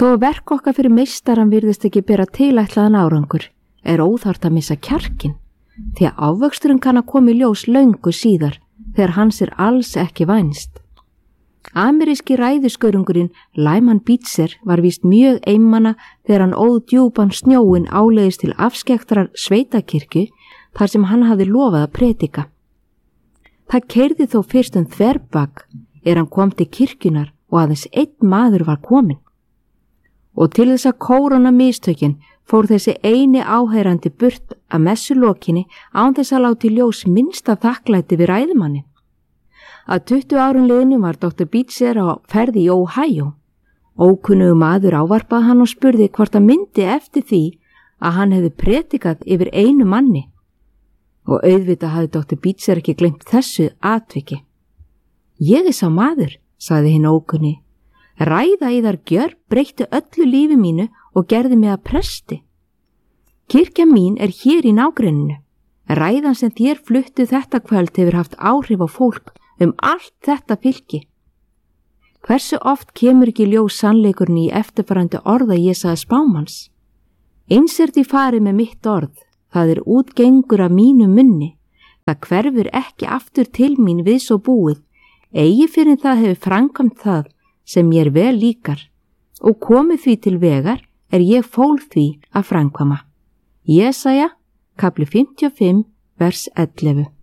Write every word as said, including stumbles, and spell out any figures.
Þó að verk okkar fyrir meistaran virðist ekki bera tilætlaðan árangur, er óþarft að missa kjarkin, því að ávöxturinn kann að koma í ljós löngu síðar, þegar hans er alls ekki vænst. Ameríski ræðuskaurungurinn Lyman Beecher var víst mjög einmana þegar hann óð djúpan snjóin áleiðis til afskektrar sveitakirkju þar sem hann hafði lofað að predika. Það keyrði þó fyrst um þverbak er hann kom til kirkjunar og aðeins einn maður var kominn. Og til þess að kórona mistökin fór þessi eini áheyrandi burt að messulokinni án þess að láta í ljós minnsta þakklæti við ræðumanni. Að tuttugu árum liðnum var doktor Beecher á ferð í Ohio. Ókunnugur maður ávarpaði hann og spurði hvort hann myndi eftir því að hann hefði predikað yfir einu manni. Og auðvitað hafði doktor Beecher ekki gleymt þessu atviki. Ég er sá maður, sagði hinn ókunni. Ræða í þar gjör breytti öllu lífi mínu og gerði mig að presti. Kirkja mín er hér í nágrenninu. Ræðan sem þér fluttu þetta kvöld hefur haft áhrif á fólk um allt þetta fylki. Hversu oft kemur ekki ljós sannleikurinn í eftirfarandi orða Jesaja spámanns? Eins er því farið með mitt orð, það er útgengur af mínu munni, það hverfur ekki aftur til mín við svo búið, eigi fyrir það hefur framkvæmt það sem mér vel líkar, og komið því til vegar er ég fól því að framkvæma. Jesaja, kapli fimmtíu og fimm, vers ellefu.